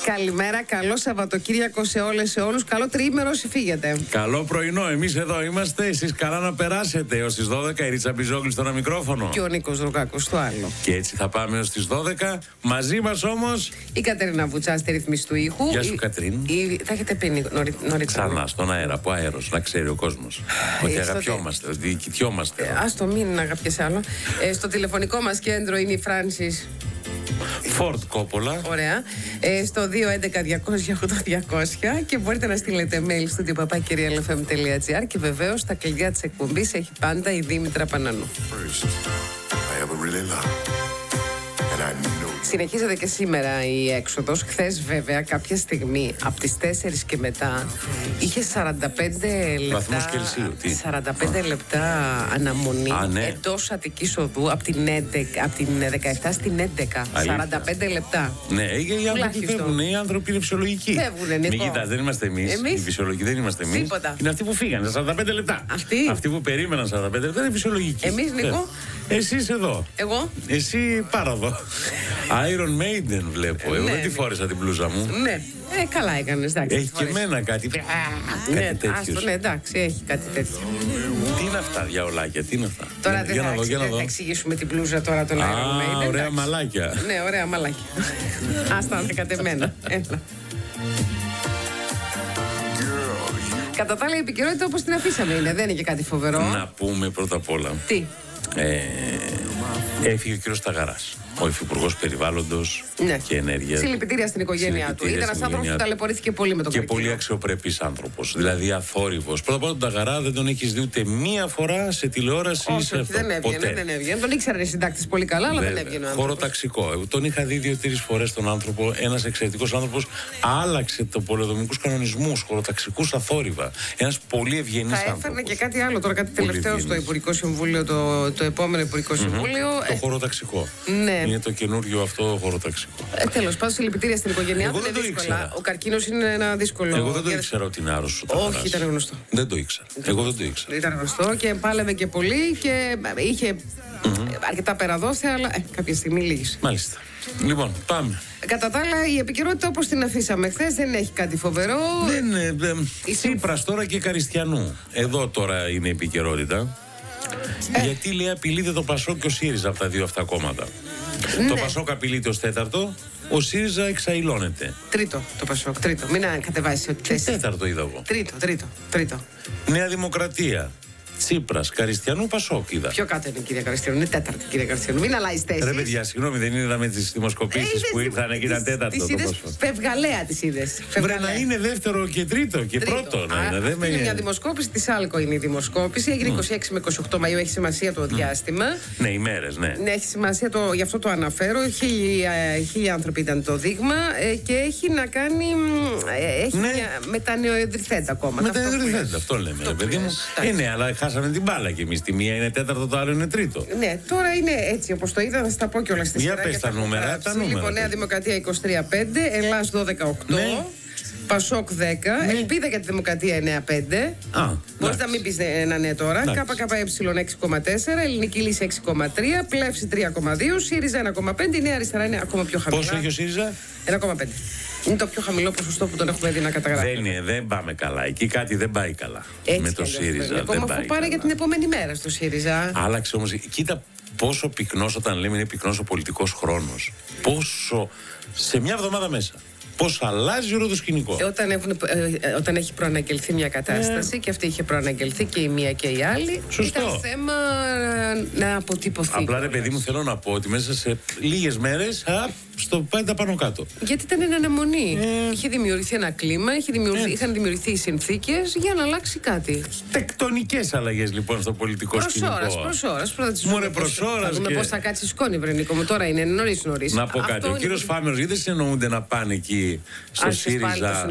Καλημέρα, καλό Σαββατοκύριακο σε όλες, σε όλους. Καλό τριήμερο όσοι φύγετε. Καλό πρωινό, εμείς εδώ είμαστε. Εσείς καλά να περάσετε. Ως τις 12 η Ρίτσα Μπιζόγλου στο ένα μικρόφωνο. Και ο Νίκος Ρουκάκος στο άλλο. Και έτσι θα πάμε ως τις 12. Μαζί μας όμως η Κατερίνα Βουτσά στη ρύθμιση του ήχου. Γεια σου, Κατρίν. Θα έχετε πει νωρίτερα. Ξανά στον αέρα, από αέρος, να ξέρει ο κόσμος. Ότι αγαπιόμαστε, ότι κοιτιόμαστε. Ας το μην αγαπιέσαι άλλο. Στο τηλεφωνικό μας κέντρο είναι η Φράνσις Φόρτ Κόπολα. Ωραία. Στο 211-200-8200 και μπορείτε να στείλετε mail στο papakirialfm.gr και βεβαίως τα κλειδιά της εκπομπής έχει πάντα η Δήμητρα Πανανού. Συνεχίζεται και σήμερα η έξοδος. Χθες βέβαια κάποια στιγμή από τις 4 και μετά είχε 45 λεπτά, βαθμούς Κελσίου, 45 λεπτά αναμονή εντός Αττικής Οδού από την 17 στην 11. 45 λεπτά. Ναι, οι άνθρωποι φεύγουν, οι άνθρωποι είναι φυσιολογικοί. Φεύγουνε, Μην κοιτάς, δεν είμαστε εμείς. Οι φυσιολογικοί δεν είμαστε εμείς. Τίποτα. Είναι αυτοί που φύγανε 45 λεπτά. Αυτοί που περίμεναν 45 λεπτά είναι φυσιολογικοί. Εμείς, Νίκο. Εσύ είσαι εδώ. Εγώ. Εσύ πάραδο. Iron Maiden βλέπω. Εγώ δεν τη φόρεσα την μπλούζα μου. Ναι. Καλά έκανες, εντάξει. Έχει και εμένα κάτι. Ναι, εντάξει, έχει κάτι τέτοιο. Τι είναι αυτά, διαολάκια, τι είναι αυτά. Τώρα δεν θα εξηγήσουμε την μπλούζα τώρα τον Iron Maiden. Ωραία μαλάκια. Ναι, ωραία μαλάκια. Άστα είναι κατεμένα. Κατά τα άλλα, η επικαιρότητα όπως την αφήσαμε είναι, δεν είναι και κάτι φοβερό. Να πούμε πρώτα απ' όλα. Τι. Έφυγε ο κύριος Σταγαράς, ο Υφυπουργός Περιβάλλοντος και Ενέργειας. Συλληπιτήρια στην οικογένειά του. Ήταν ένας άνθρωπος που ταλαιπωρήθηκε πολύ με τον και καρκίνο. πολύ αξιοπρεπής άνθρωπος. Δηλαδή αθόρυβος. Πρώτα απ' όλα τον Σταγαρά δεν τον έχεις δει ούτε μία φορά σε τηλεόραση. Όχι, δεν έβγαινε. Τον ήξεραν οι συντάκτες πολύ καλά, αλλά δεν έβγαινε. Χωροταξικό. Τον είχα δει 2-3 φορές τον άνθρωπο. Ένας εξαιρετικός άνθρωπος. Άλλαξε το πολεοδομικούς κανονισμούς, χωροταξικούς αθόρυβα. Ένας πολύ ευγενής άνθρωπος. Θα έφερνε και κάτι άλλο τώρα, κάτι τελευταίο στο Υπουργικό Συμβούλιο, το επόμενο Υπουργικό Συμβούλιο. Το χωροταξικό. Ναι. Είναι το καινούριο αυτό χωροταξικό. Τέλος πάντων, συλληπιτήρια στην οικογένειά του. Είναι δύσκολα. Ο καρκίνος είναι ένα δύσκολο. Εγώ δεν το ήξερα ότι είναι άρρωστο. Όχι, ήταν γνωστό. Δεν το ήξερα. Εγώ δεν το ήξερα. Ήταν γνωστό και πάλευε και πολύ και είχε αρκετά περαδόθια, αλλά κάποια στιγμή λύγησε. Μάλιστα. Λοιπόν, πάμε. Κατά τα άλλα, η επικαιρότητα όπως την αφήσαμε χθες δεν έχει κάτι φοβερό. Τσίπρας τώρα και Καριστιανού. Εδώ τώρα είναι η επικαιρότητα. Γιατί λέει απειλείται το Πασόκ και ο ΣΥΡΙΖΑ από τα δύο αυτά κόμματα. Το Πασόκ απειλείται ως τέταρτο, ο ΣΥΡΙΖΑ εξαηλώνεται. Τρίτο το Πασόκ, τρίτο. Μην κατεβάσεις ό,τι θες. Τέταρτο είδα εγώ. Τρίτο. Νέα Δημοκρατία. Τσίπρας, Καριστιανού, Πασόκ είδα. Πιο κάτω είναι η κυρία Καριστιανού, είναι τέταρτη κυρία Καριστιανού. Μην αλλάζει θέση. Ρε παιδιά, συγγνώμη, δεν είδαμε τις δημοσκοπήσεις που ήρθαν και ήταν τέταρτο. Τις είδες φευγαλέα τις είδες. Βρε να είναι δεύτερο και τρίτο και πρώτο να είναι. Αυτή είναι μια δημοσκόπηση, της Άλκο είναι η δημοσκόπηση. Έγινε 26 με 28 Μαΐου, έχει σημασία το διάστημα. Ναι, ημέρες, ναι. Ναι, έχει σημασία, γι' αυτό το αναφέρω. 1.000 άνθρωποι ήταν το δείγμα και έχει να κάνει με τα νεοειδρυθέντα κόμματα. Με τα νεοειδρυθέντα, αυτό λέμε, ρε παιδί μου. Ναι, αλλά χάσαμε την μπάλα κι εμείς. Τη μία είναι τέταρτο, το άλλο είναι τρίτο. Ναι, τώρα είναι έτσι όπως το είδα, θα στα πω κιόλας στη σειρά. Για πες τα νούμερα. Λοιπόν, Νέα Δημοκρατία 23,5, Ελλάς 12,8. Πασόκ 10, Ελπίδα για τη Δημοκρατία 9,5. Μπορείς να μην πεις ένα ναι τώρα. ΚΚΕ 6,4, Ελληνική Λύση 6,3, Πλεύση 3,2, ΣΥΡΙΖΑ 1,5, η Νέα Αριστερά είναι ακόμα πιο χαμηλά. Πόσο έχει ο ΣΥΡΙΖΑ? 1,5. Είναι το πιο χαμηλό ποσοστό που τον έχουμε δει να καταγράφει. Δεν πάμε καλά. Εκεί κάτι δεν πάει καλά. Έτσι με το ΣΥΡΙΖΑ. Ακόμα αφού πάρε για την επόμενη μέρα στο ΣΥΡΙΖΑ. Άλλαξε όμως. Κοίτα πόσο πυκνός, όταν λέμε είναι πυκνός ο πολιτικός χρόνος. Πόσο. Σε μια εβδομάδα μέσα. Πώς αλλάζει όλο το σκηνικό. Όταν έχει προαναγγελθεί μια κατάσταση και αυτή είχε προαναγγελθεί και η μία και η άλλη. Σωστό. Ήταν θέμα να αποτυπωθεί. Απλά ρε παιδί μου, θέλω να πω ότι μέσα σε λίγες μέρες στο πάει τα πάνω κάτω. Γιατί ήταν εν αναμονή. Είχε δημιουργηθεί ένα κλίμα, είχαν δημιουργηθεί οι συνθήκες για να αλλάξει κάτι. Τεκτονικές αλλαγές λοιπόν στο πολιτικό σκηνικό. Προς ώρας. Θα δούμε πώς θα κάτσει σκόνη, Βρενίκο μου. Τώρα είναι νωρίς. Να πω κάτι. Ο κύριος Φάμερος, γιατί συνεννοούνται να πάνε εκεί στο ΣΥΡΙΖΑ?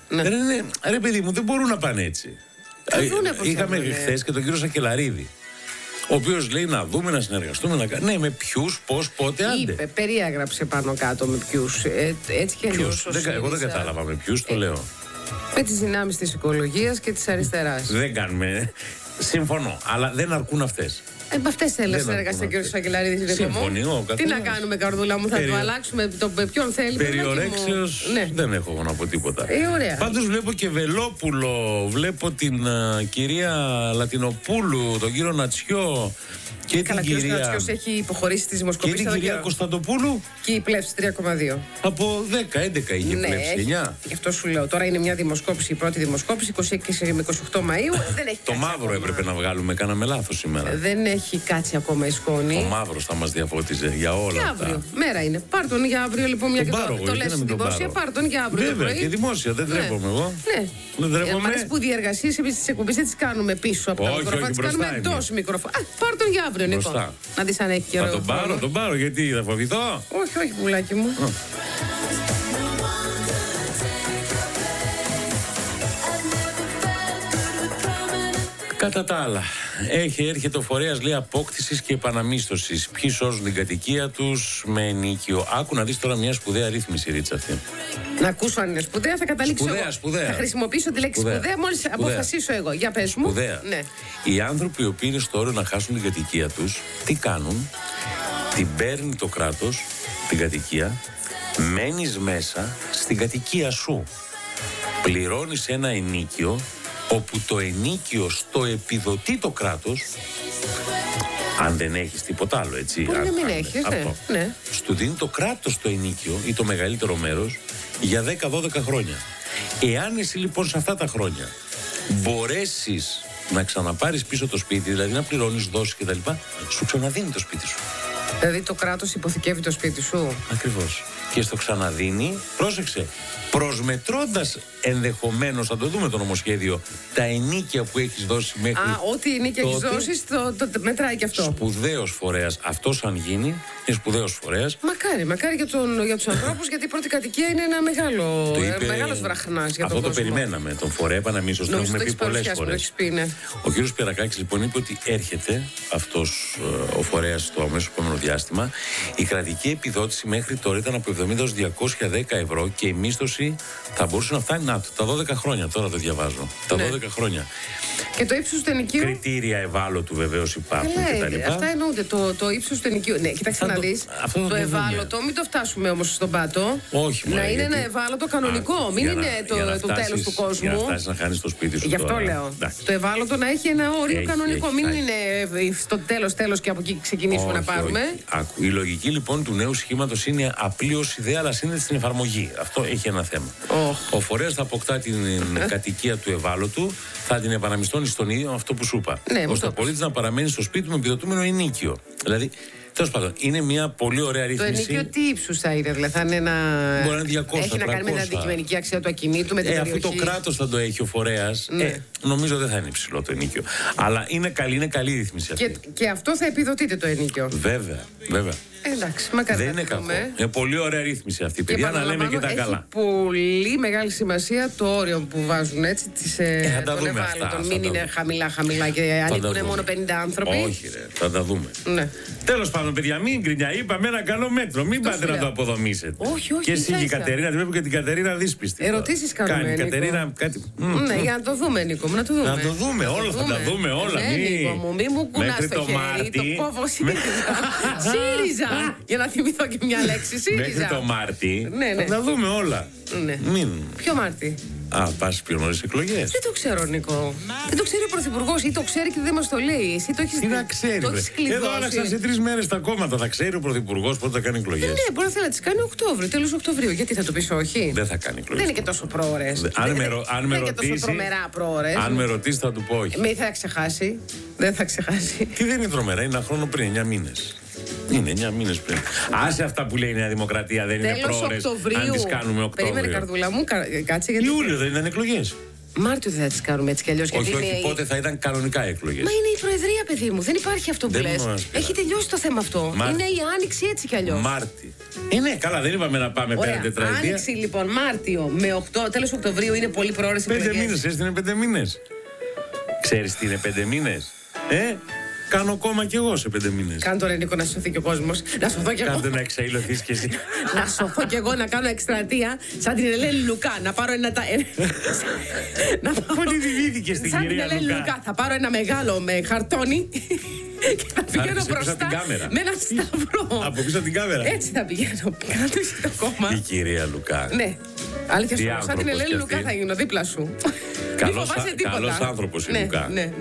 Ρε παιδί μου, δεν μπορούν να πάνε έτσι. Είχαμε χθες και τον κύριο Σακελαρίδη, ο οποίος λέει να δούμε, να συνεργαστούμε, να κάνουμε. Ναι, με ποιους, πώς, πότε, άντε. Είπε, περιέγραψε πάνω κάτω με ποιους. Έτσι και αλλιώς. Εγώ δεν κατάλαβα με ποιους, το λέω. Με τις δυνάμεις της οικολογίας και της αριστεράς. Δεν κάνουμε. Συμφωνώ, αλλά δεν αρκούν αυτές. Με αυτές θέλει να συνεργαστεί ο κ. Σακελαρίδης. Συμφωνώ. Τι να κάνουμε, καρδούλα μου, θα του αλλάξουμε με ποιον θέλει. Περιορέξεως δεν έχω εγώ να πω τίποτα. Πάντως βλέπω και Βελόπουλο, βλέπω την κυρία Λατινοπούλου, τον κύριο Νατσιό. Και καλά, την κυρία Νατσιός έχει υποχωρήσει τις δημοσκοπήσεις. Και την κυρία Κωνσταντοπούλου. Και η πλεύση 3,2. Από 10-11 είχε πλεύση, 9. Γι' αυτό σου λέω. Τώρα είναι μια δημοσκόπηση, η πρώτη δημοσκόπηση, 26 με 28 Μαΐου. Δεν έχει το μαύρο ακόμα. Έπρεπε να βγάλουμε, κάναμε λάθος σήμερα. Δεν έχει κάτσει ακόμα η σκόνη. Ο μαύρος θα μας διαφώτιζε για όλα. Και αύριο. Αυτά. Μέρα είναι. Πάρ' τον για αύριο λοιπόν, μια και το λες δημόσια. Πάρ' τον για αύριο. Βέβαια, και δημόσια, δεν τρέπομαι εγώ. Ναι. Μ' αρέσει που διεργασίες εμείς τις εκπομπές δεν τις κάνουμε πίσω από τα μικρόφωνα. Τις κάνουμε εντός μικρόφωνα. Πάρ' τον για αύριο, Νίκο. Να δεις αν έχει καιρό. Θα τον πάρω, γιατί θα φοβηθώ. Όχι, πουλάκι μου. Κατά τα άλλα, έρχεται ο φορέας, λέει, απόκτησης και επαναμίσθωσης. Ποιοι σώζουν την κατοικία τους με ενίκιο. Άκου να δεις τώρα μια σπουδαία ρύθμιση, Ρίτσα, αυτή. Να ακούσω αν είναι σπουδαία, θα καταλήξω. Σπουδαία. Θα χρησιμοποιήσω τη λέξη σπουδαία μόλις αποφασίσω εγώ. Για πες μου. Σπουδαία. Ναι. Οι άνθρωποι οι οποίοι είναι στο όριο να χάσουν την κατοικία τους, τι κάνουν? Την παίρνει το κράτος, την κατοικία, μένεις μέσα στην κατοικία σου. Πληρώνεις ένα ενίκιο, όπου το ενίκιο στο επιδοτεί το κράτος, αν δεν έχεις τίποτα άλλο, έτσι. Μπορεί να μην έχεις, ναι. Σου δίνει το κράτος το ενίκιο ή το μεγαλύτερο μέρος για 10-12 χρόνια. Εάν εσύ λοιπόν σε αυτά τα χρόνια μπορέσεις να ξαναπάρεις πίσω το σπίτι, δηλαδή να πληρώνεις δόσεις κτλ., σου ξαναδίνει το σπίτι σου. Δηλαδή το κράτος υποθηκεύει το σπίτι σου. Ακριβώς. Και στο ξαναδίνει, πρόσεξε, προσμετρώντας ενδεχομένως, θα το δούμε το νομοσχέδιο, τα ενίκια που έχεις δώσει μέχρι. Ό,τι ενίκια έχεις δώσει, το μετράει και αυτό. Σπουδαίος φορέας. Αυτός αν γίνει, είναι σπουδαίος φορέας. Μακάρι για τους ανθρώπους, γιατί η πρώτη κατοικία είναι ένα μεγάλος βραχνάς για τον κόσμο. Αυτό το περιμέναμε. Τον φορέα επαναμίσθωσης, το έχουμε πει πολλές φορές. Ο κύριος Πιερακάκης λοιπόν είπε ότι έρχεται αυτός ο φορέας το αμέσως επόμενο διάστημα. Η κρατική επιδότηση μέχρι τώρα ήταν από 70 έως 210 ευρώ και η μίσθωση θα μπορούσε να φτάνει τα 12 χρόνια. Τώρα το διαβάζω. Τα 12 χρόνια. Και το ύψος του ενοικίου. Κριτήρια ευάλωτου βεβαίως υπάρχουν κτλ. Αυτά εννοούνται. Το ύψος του ενοικίου. Ναι, κοίταξε να δεις. Το ευάλωτο, μην το φτάσουμε όμως στον πάτο. Όχι, να είναι ένα ευάλωτο κανονικό. Μην είναι το τέλος του κόσμου. Για να φτάσεις να χάνεις το σπίτι σου. Γι' αυτό λέω. Το ευάλωτο να έχει ένα όριο κανονικό. Μην είναι στο τέλος και από εκεί ξεκινήσουμε να πάρουμε. Η λογική λοιπόν του νέου σχήματος είναι απλή ως ιδέα, αλλά είναι στην εφαρμογή. Αυτό έχει ένα θέμα. Ο φορέας θα αποκτά την κατοικία του ευάλωτου, θα την επαναμισθώνει στον ίδιο αυτό που σου είπα. Ώστε ο πολίτης να παραμένει στο σπίτι με επιδοτούμενο ενίκιο. Δηλαδή, τέλος πάντων, είναι μια πολύ ωραία ρύθμιση. Το ενίκιο τι ύψους θα είναι, δηλαδή θα είναι ένα. Μπορεί να είναι 200, έχει 300. Να κάνει με την αντικειμενική αξία του ακινήτου, με την περιοχή. Αφού το κράτος θα το έχει ο φορέας, νομίζω δεν θα είναι υψηλό το ενίκιο. Αλλά είναι καλή ρύθμιση αυτή. Και αυτό θα επιδοτείται το ενίκιο. Βέβαια. Εντάξει, μακάρι. Δεν είναι κακό. Είναι πολύ ωραία ρύθμιση αυτή, παιδιά, να λέμε και τα καλά. Έχει πολύ μεγάλη σημασία το όριο που βάζουν έτσι των ευάλωτων. Μην είναι χαμηλά και ανήκουν μόνο 50 άνθρωποι. Όχι, θα τα δούμε. Τέλος πάντων, παιδιά, μην γκρινιά. Είπαμε ένα καλό μέτρο. Μην πάτε να το αποδομήσετε. Όχι. Και εσύ και η Κατερίνα, τη βλέπω και την Κατερίνα δύσπιστη. Ερωτήσεις κάνουμε. Κατερίνα, κάτι. Ναι, για να το δούμε, Νίκο μου, να το δούμε. Να το δούμε, όλα θα τα δούμε, όλα. Μη μου κουνάς το χέρι, το κόβω ΣΥΡΙΖΑ. Για να θυμηθώ και μια λέξη, ΣΥΡΙΖΑ. Μέχρι το Μάρτι θα τα δούμε όλα. Ποιο Μάρτι? Πας πιο νωρίς εκλογές. Δεν το ξέρω, Νίκο. Δεν το ξέρει ο Πρωθυπουργός ή το ξέρει και δεν μας το λέει. Εσύ το έχεις. Τι να ξέρει. Εδώ άλλαξαν σε 3 μέρες τα κόμματα. Θα ξέρει ο Πρωθυπουργός πότε θα κάνει εκλογές. Ναι, μπορεί να θέλει να τις κάνει Οκτώβριο, τέλος Οκτωβρίου. Γιατί θα το πεις όχι? Δεν θα κάνει εκλογές. Δεν είναι και τόσο πρόωρες. Αν με ρωτήσει, θα του πω όχι. Μη θα ξεχάσει. Δεν θα ξεχάσει. Τι δεν είναι τρομερά, είναι ένα χρόνο πριν, 9 μήνες. Είναι 9 μήνες πριν. Άσε αυτά που λέει η Νέα Δημοκρατία, δεν είναι πρόωρες. Αν τις κάνουμε Οκτώβριο. Περίμενε, καρδούλα μου, κάτσε γιατί. Ιούλιο δεν ήταν εκλογές. Μάρτιο δεν θα τις κάνουμε έτσι κι αλλιώς. Όχι, πότε θα ήταν κανονικά εκλογές. Μα είναι η Προεδρία, παιδί μου. Δεν υπάρχει αυτό που λες. Έχει τελειώσει το θέμα αυτό. Είναι η Άνοιξη έτσι κι αλλιώς. Μάρτι. Ναι, καλά, δεν είπαμε να πάμε πέρα τετραετία. Άνοιξη λοιπόν, Μάρτιο με τέλος Οκτωβρίου είναι πολύ πρόωρες εκλογές. 5 μήνες, έτσι είναι 5 μήνες. Ξέρεις τι είναι 5 μήνες. Κάνω κόμμα κι εγώ σε 5 μήνες. Κάνε τώρα, Νίκο, να σωθεί και ο κόσμος. Να σωθώ κι εγώ. Κάντε να εξαϊλωθείς κι εσύ. Να σωθώ κι εγώ, να κάνω εκστρατεία σαν την Ελένη Λουκά. Να πάρω ένα. Πολύ διδύθηκε στην κυρία Λουκά. Σαν την Ελένη Λουκά. Θα πάρω ένα μεγάλο με χαρτόνι. Και θα πηγαίνω μπροστά με ένα σταυρό. Από πίσω την κάμερα. Έτσι θα πηγαίνω. Κάτω στο κόμμα. Η κυρία Λουκά. Ναι. Αλήθεια σου, σαν την Ελένη Λουκά θα γίνω δίπλα σου. Καλός άνθρωπος η Λουκά. Ναι.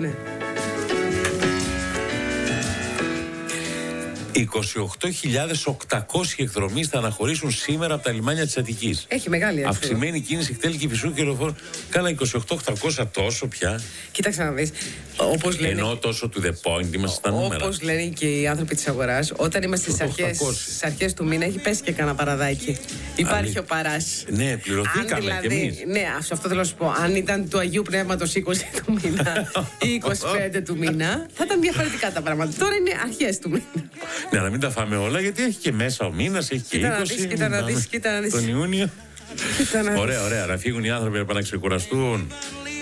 28.800 εκδρομείς θα αναχωρήσουν σήμερα από τα λιμάνια της Αττικής. Έχει μεγάλη αίσθηση. Αυξημένη κίνηση χτέλη Κηφισού και λεωφόρου. Κάνα 28.800 τόσο πια. Κοίταξε να δεις. Ενώ τόσο to the point είμαστε στα νούμερα. Όπως λένε και οι άνθρωποι της αγοράς, όταν είμαστε στις αρχές του μήνα, έχει πέσει και κανένα παραδάκι. Υπάρχει ο παράς. Ναι, πληρωθήκαμε δηλαδή, κι εμείς. Ναι, αυτό θέλω να σου πω. Αν ήταν του Αγίου Πνεύματος 20 του μήνα ή 25 του μήνα, θα ήταν διαφορετικά τα πράγματα. Τώρα είναι αρχές του μήνα. Ναι, να μην τα φάμε όλα, γιατί έχει και μέσα ο μήνας, έχει και 20. Κοίτα να δεις. Τον Ιούνιο. Ωραία, να φύγουν οι άνθρωποι να ξεκουραστούν.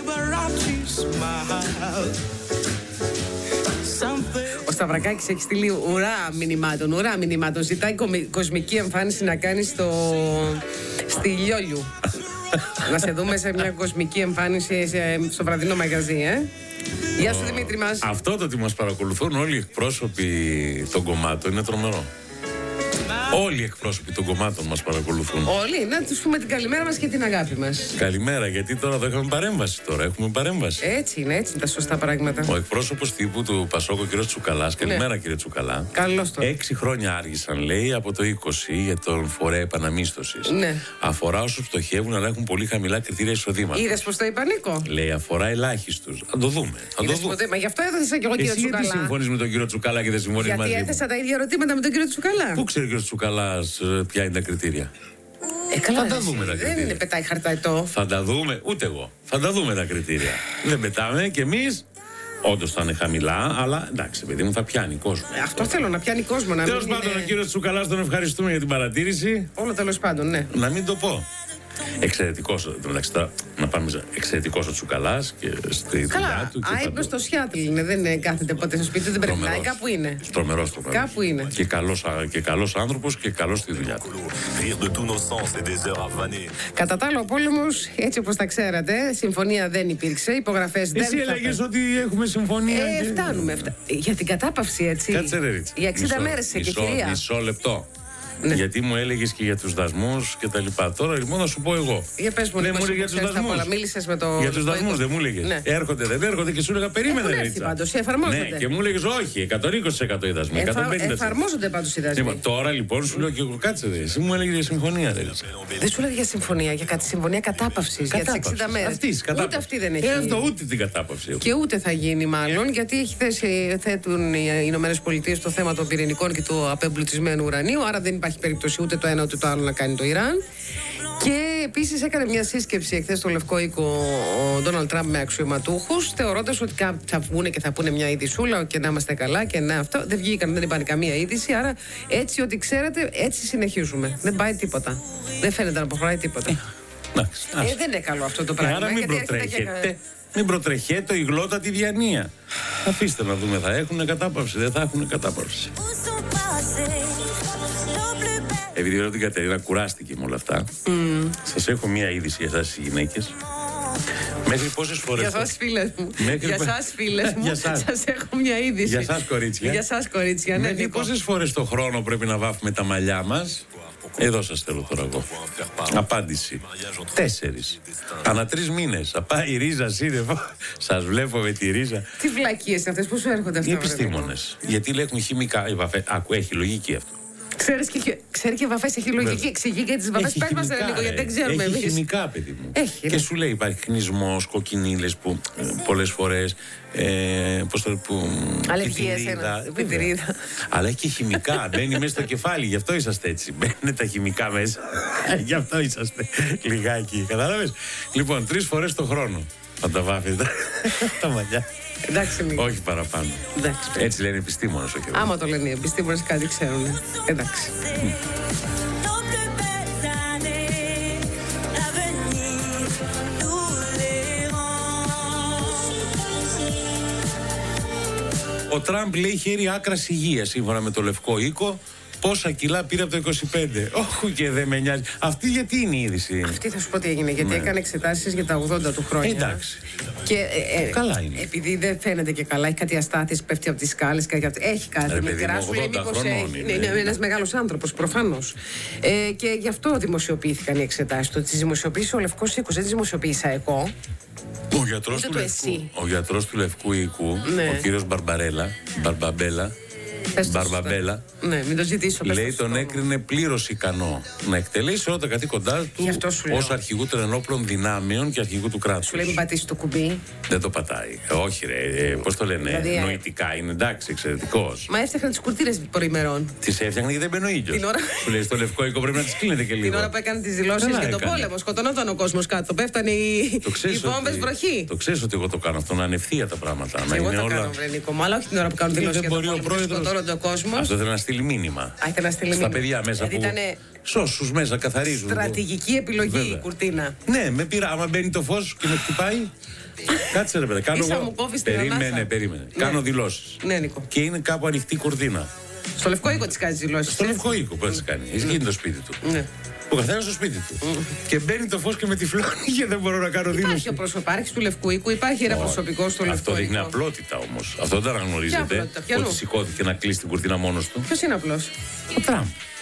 Ο Σταυρακάκης έχει στείλει ουρά μηνυμάτων. Ζητάει κοσμική εμφάνιση να κάνει στη Λιόλιου. Να σε δούμε σε μια κοσμική εμφάνιση στο βραδινό μαγαζί, Γεια σου Δημήτρη μας. Αυτό το ότι μας παρακολουθούν όλοι οι εκπρόσωποι των κομμάτων είναι τρομερό. Όλοι οι εκπρόσωποι των κομμάτων μας παρακολουθούν. Όλοι, να τους πούμε την καλημέρα μας και την αγάπη μας. Καλημέρα, γιατί τώρα εδώ έχουμε παρέμβαση. Έτσι είναι τα σωστά πράγματα. Ο εκπρόσωπος τύπου του Πασόκ, ο κ. Τσουκαλάς. Καλημέρα, κύριε Τσουκαλά. Καλώς το. 6 χρόνια άργησαν, λέει, από το 20 για τον φορέα επαναμίσθωσης. Ναι. Αφορά όσους πτωχεύουν, αλλά έχουν πολύ χαμηλά κριτήρια εισοδήματος. Είδες πως το είπα, Νίκο? Λέει, αφορά ελάχιστους. Θα το δούμε. Μα γι' αυτό έθεσα και εγώ, κύριο Τσουκαλά. Γιατί συμφωνείς με τον κύριο Τσουκαλά και δεν συμφωνείς μαζί μου? Γιατί έθεσα τα ίδια ερωτήματα με τον κύριο Τσουκαλά. Πού ξέρει ο κύριο Τσουκαλάς ποια είναι τα κριτήρια? Καλά, θα τα δούμε τα κριτήρια. Δεν είναι πετάει χαρταετό. Θα τα δούμε, ούτε εγώ. Θα τα δούμε τα κριτήρια. Δεν πετάμε κι εμείς. Όντως θα είναι χαμηλά, αλλά εντάξει, παιδί μου, θα πιάνει κόσμο. Αυτό θέλω, να πιάνει κόσμο. Τέλος πάντων, ο κύριος Τσουκαλάς, τον ευχαριστούμε για την παρατήρηση. Όλο τέλος πάντων, ναι. Να μην το πω. Εξαιρετικός, να πάμε εξαιρετικός ο Τσουκαλάς και στη δουλειά του. Άϊπνος στο Σιάτλ είναι, δεν κάθεται ποτέ στο σπίτι, δεν περνάει, κάπου είναι. Τρομερός. Κάπου είναι. Και καλός άνθρωπος και καλός στη δουλειά του. Κατά τα άλλο, ο πόλεμος, έτσι όπως τα ξέρατε, συμφωνία δεν υπήρξε, υπογραφές δεν υπήρξε. Εσύ έλεγες ότι έχουμε συμφωνία. Φτάνουμε. Για την κατάπαυση, έτσι. Κάτσε ρε Ρίτσα. Για 60 μέρες σε κεχηρία. Μισό λεπτό. Ναι. Γιατί μου έλεγες και για τους δασμούς και τα λοιπά. Τώρα λοιπόν να σου πω εγώ. Για πες μου, ναι, μου έλεγε για τους δασμούς. Μίλησες με το. Για τους δασμούς δεν μου έλεγες. Ναι. Έρχονται, δεν έρχονται και σου έλεγα περίμενε. Έχουν έρθει πάντως, εφαρμόζονται. Ναι, και μου έλεγες όχι, 120% οι δασμοί. Εφαρμόζονται πάντως οι δασμοί. Τώρα λοιπόν σου λέω και εγώ κάτσε. Εσύ μου έλεγες για συμφωνία. Δεν σου έλεγε για συμφωνία, για κάτι συμφωνία κατάπαυσης. Για τις 60 μέρες. Ούτε αυτή δεν έχει. Αυτό ούτε την κατάπαυση. Και ούτε θα γίνει μάλλον, γιατί θέτουν οι Ηνωμένες Πολιτείες το θέμα των πυρηνικών και του απεμπλουτισμένου ουρανίου. Άρα δεν υπάρχει περίπτωση ούτε το ένα ούτε το άλλο να κάνει το Ιράν. Και επίσης έκανε μια σύσκεψη εχθές στο Λευκό Οίκο ο Ντόναλντ Τραμπ με αξιωματούχους, θεωρώντας ότι θα βγουν και θα πούνε μια είδησούλα και να είμαστε καλά και να αυτό. Δεν βγήκαν, δεν είπαν καμία είδηση. Άρα έτσι, ότι ξέρετε, έτσι συνεχίζουμε. Δεν πάει τίποτα. Δεν φαίνεται να προχωράει τίποτα. Δεν είναι καλό αυτό το πράγμα. Άρα μην προτρέχετε. Μην προτρεχέτω η γλώτα τη διανία. Αφήστε να δούμε, θα έχουν κατάπαυση, δεν θα έχουν κατάπαυση. Επειδή την Κατερίνα κουράστηκε με όλα αυτά, σας έχω μία είδηση για εσάς οι γυναίκες. Μέχρι πόσες φορές. Για σας φίλες μου. Για σας φίλες μου. Σας έχω μία είδηση. Για σας κορίτσια. Για σας κορίτσια, ναι. Μέχρι πόσες φορές το χρόνο πρέπει να βάφουμε τα μαλλιά μας? Εδώ σας θέλω τώρα εγώ. Απάντηση. 4. Ανά 3 μήνες. Απάει η ρίζα σύννεφο. Σας βλέπω με τη ρίζα. Τι βλακίες είναι αυτές, πού σου έρχονται αυτά? Οι επιστήμονες. Γιατί λέγουν χημικά. Άκου, έχει λογική αυτό. Ξέρει και βαφές, έχει λογική. Εξηγεί και τις βαφές. Πες μας λίγο, γιατί δεν ξέρουμε εμείς. Έχει χημικά, παιδί μου. Έχει, και σου λέει υπάρχει χνισμός, κοκκινίλες που πολλές φορές. Πώς το που. Αλλεργίες, πιτηρίδα. Αλλά έχει και χημικά. Μπαίνει μέσα στο κεφάλι, γι' αυτό είσαστε έτσι. Μπαίνουν τα χημικά μέσα. Γι' αυτό είσαστε λιγάκι. Κατάλαβες. Λοιπόν, 3 φορές το χρόνο θα τα βάφετε τα μαλλιά. Εντάξει, όχι παραπάνω. Εντάξει, έτσι λένε οι επιστήμονες. Άμα το λένε οι επιστήμονες, κάτι ξέρουν. Εντάξει. Ο Τραμπ λέει χέρι άκρας υγείας, σύμφωνα με το Λευκό Οίκο. Πόσα κιλά πήρε από το 25. Όχι και δεν με νοιάζει. Αυτή γιατί είναι η είδηση? Αυτή θα σου πω τι έγινε. Γιατί έκανε εξετάσεις για τα 80 του χρόνια. Εντάξει. Και, καλά είναι. Επειδή δεν φαίνεται και καλά, έχει κάτι αστάθειες, πέφτει από τις σκάλες. Έχει κάτι. Μικρά σου λέει μήπως είναι ένας μεγάλος άνθρωπος, προφανώς. Και γι' αυτό δημοσιοποιήθηκαν οι εξετάσεις του. Τις δημοσιοποίησε ο Λευκός Οίκος, δεν τις δημοσιοποίησα εγώ. Ο γιατρός του Λευκού Οίκου, ο κύριος Μπαρμπαμπέλα. Ναι, μην το ζητήσω. Λέει τον έκρινε πλήρως ικανό να εκτελέσει όλα τα καθήκοντά του ως αρχηγού των ενόπλων δυνάμεων και αρχηγού του κράτους. Σου λέει μην πατήσει το κουμπί. Δεν το πατάει. Όχι, ρε. Πώς το λένε, δηλαδή, νοητικά είναι, εντάξει, εξαιρετικός. Μα έφτιαχναν τις κουρτίνες προημερών. Τις έφτιαχνε γιατί δεν μπαίνει ο ήλιος. Σου λέει στο Λευκό Οίκο πρέπει να τις κλείνετε και λίγο. Την ώρα που έκανε τις δηλώσεις για τον πόλεμο, σκοτωνόταν ο κόσμος κάτω. Πέφτανε οι βόμβες βροχή. Το ξέρεις ότι εγώ το κάνω αυτό, να είναι ευθεία τα πράγματα. Εγώ το κάνω, Βρενίκο μου, αλλά όχι την ώρα που κάνουν δηλώσεις για τον πόλεμο. Σκοτώνονται ο κόσμος. Αυτό θέλει να στείλει μήνυμα. Στα παιδιά μέσα που. Σώσους μέσα καθαρίζουν. Στρατηγική επιλογή η κουρτίνα. Ναι, με πειρά. Άμα μπαίνει το φως και με χτυπάει. Κάτσε ρε παιδί. Περίμενε. Κάνω δηλώσεις. Ναι, Νίκο. Και είναι κάπου ανοιχτή η κουρτίνα. Στο Λευκό Οίκο τις κάνεις δηλώσεις. Στο Λευκό Οίκο που τις κάνει. Γίνει το σπίτι του. Ναι. Ο καθένας στο σπίτι του. Και μπαίνει το φως και με τυφλώνει και δεν μπορώ να κάνω δήλωση. Υπάρχει ο προσωπάρχης του Λευκού Οίκου, υπάρχει ένα προσωπικό στο Λευκό Οίκο. Αυτό δείχνει απλότητα όμως. Αυτό δεν αναγνωρίζετε. Ότι σηκώθηκε να κλείσει την κουρτίνα μόνος του. Ποιος είναι απλός? Ο Τραμπ.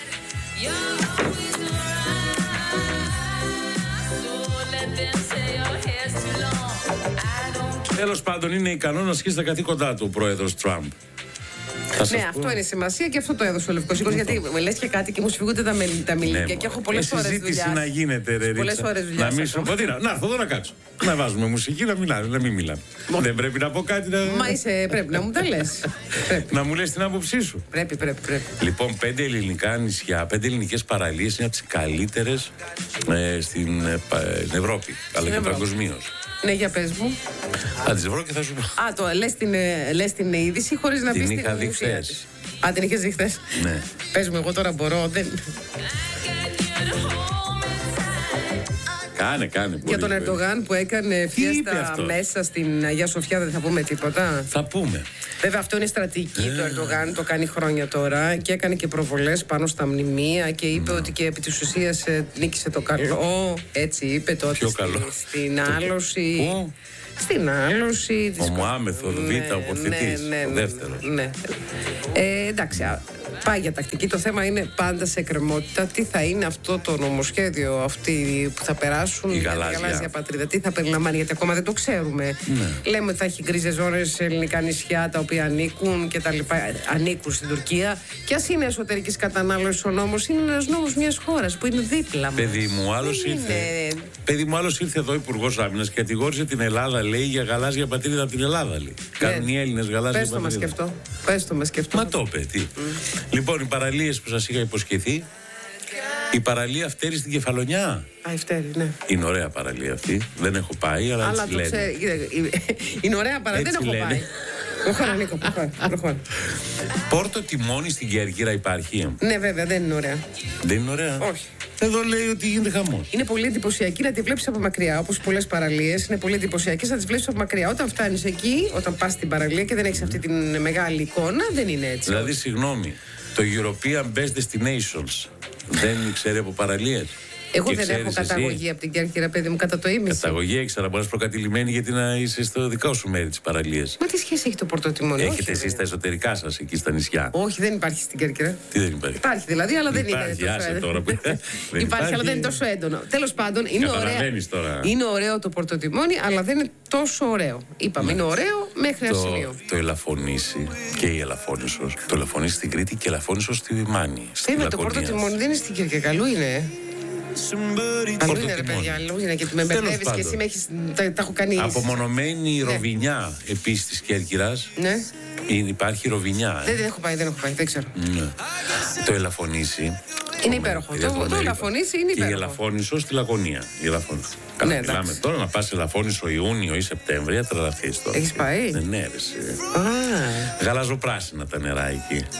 Τέλος πάντων, είναι ικανό να ασκήσει τα καθήκοντά του ο πρόεδρος Τραμπ. Ναι, αυτό είναι σημασία και αυτό το έδωσε ο Λευκός Οίκος. Γιατί με λες και κάτι και μου σφυγούνται τα μιλίκια και έχω πολλές ώρες δουλειά. Συζήτηση να γίνεται, ρε. Πολλές ώρες δουλειά. Να έρθω εδώ να κάτσω. Να βάζουμε μουσική, να μην μιλάμε. Δεν πρέπει να πω κάτι να. Μα πρέπει να μου τα λες. Να μου λες την άποψή σου. Πρέπει. Λοιπόν, 5 ελληνικά νησιά, 5 ελληνικές παραλίες είναι από τις καλύτερες στην Ευρώπη, αλλά και παγκοσμίως. Ναι, για πες μου. Θα τις βρω και θα σου πω. Λες την είδηση χωρίς να πεις την είχα δει χθες. Την είχες δει χθες. Ναι. Πες μου, εγώ τώρα μπορώ. Κάνε. Για τον Ερντογάν που έκανε φιέστα μέσα στην Αγία Σοφιά δεν θα πούμε τίποτα? Θα πούμε. Βέβαια αυτό είναι στρατηγική του Ερντογάν, το κάνει χρόνια τώρα και έκανε και προβολές πάνω στα μνημεία και είπε ότι και επί της ουσίας νίκησε το καλό. Έτσι είπε τότε. Ποιο καλό? Στην άλωση. Στην άλωση. Ο Μωάμεθο, ο Πορθητής, ο δεύτερος. Ναι. Εντάξει, πάει για τακτική. Το θέμα είναι πάντα σε εκκρεμότητα. Τι θα είναι αυτό το νομοσχέδιο, αυτοί που θα περάσουν η για τη γαλάζια πατρίδα, τι θα περιλαμβάνει, γιατί ακόμα δεν το ξέρουμε. Ναι. Λέμε ότι θα έχει γκρίζες ζώνες σε ελληνικά νησιά τα οποία ανήκουν και τα λοιπά, ανήκουν στην Τουρκία. Και ας είναι εσωτερικής κατανάλωσης ο νόμος, είναι ένας νόμος μιας χώρας που είναι δίπλα μας. Παιδί μου, άλλος ήρθε εδώ υπουργός άμυνας και κατηγόρησε την Ελλάδα, λέει, για γαλάζια πατρίδα από την Ελλάδα. Κάνουν οι Έλληνες γαλάζια πατρίδα. Πες το μας και αυτό. Μα το είπε, τι. Λοιπόν, οι παραλίες που σας είχα υποσχεθεί. Η παραλία Φτέρη στην Κεφαλονιά. Η Φτέρη, ναι. Είναι ωραία παραλία αυτή. Δεν έχω πάει, αλλά έτσι λένε. Είναι ωραία παραλία, δεν έχω πάει. Προχώρα, Νίκο, προχώρα. Πόρτο Τιμόνι στην Κέρκυρα υπάρχει? Ναι, βέβαια, δεν είναι ωραία. Δεν είναι ωραία? Όχι. Εδώ λέει ότι γίνεται χαμός. Είναι πολύ εντυπωσιακή να τη βλέπεις από μακριά. Όπως πολλές παραλίες, είναι πολύ εντυπωσιακές να τις βλέπεις από μακριά. Όταν φτάνεις εκεί, όταν πας στην παραλία και δεν έχεις αυτή τη μεγάλη εικόνα, δεν είναι έτσι. Δηλαδή, συγγνώμη, το European Best Destinations δεν ξέρει από παραλίες? Εγώ δεν έχω καταγωγή από την Κέρκυρα, παιδί μου, κατά το ίμιση. Καταγωγή έχεις, αλλά μπορείς προκατηλημένη γιατί να είσαι στο δικό σου μέρη της παραλίας. Μα τι σχέση έχει το Πόρτο Τιμόνι? Έχετε εσείς τα εσωτερικά σας εκεί στα νησιά? Όχι, δεν υπάρχει στην Κέρκυρα. Τι δεν υπάρχει? Υπάρχει δηλαδή, αλλά δεν είναι τόσο έντονο. Υπάρχει, αλλά δεν είναι τόσο έντονο. Τέλος πάντων, είναι ωραίο το Πόρτο Τιμόνι, αλλά δεν είναι τόσο ωραίο. Είπαμε, είναι ωραίο μέχρι ένα σημείο. Το Ελαφωνήσι και η Ελαφώνησος. Το Ελαφωνήσι στην Κρήτη και Ελαφώνησος στη Μάνη. Το Πόρτο Τιμόνι δεν είναι στην Κέρκυρα, καλό είναι. Αλλού είναι ρε παιδιά, αλλού είναι και με μπερδεύεις και εσύ με έχεις, τα έχω κάνει. Απομονωμένη Ροβινιά επίσης της Κέρκυρας. Ναι. Υπάρχει Ροβινιά. Δεν έχω πάει, δεν ξέρω. Ναι. Το Ελαφωνήσι. Είναι υπέροχο. Το Ελαφωνήσι είναι υπέροχο. Και η Ελαφώνησο στη Λακωνία. Ναι, μιλάμε τώρα να πας Ελαφώνησο Ιούνιο ή Σεπτέμβρια, τρελαθείς τώρα. Έχεις πάει? Ναι, ρε. Γαλαζοπράσινα τα νερά εκεί.